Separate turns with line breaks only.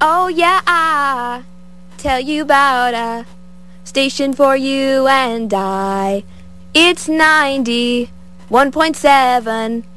Oh yeah, I tell you about a station for you and I. It's 91.7